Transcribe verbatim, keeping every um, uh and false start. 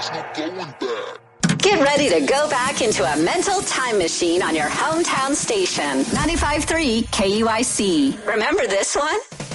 There's no going back. Get ready to go back into a mental time machine on your hometown station, ninety-five point three K U I C. Remember this one?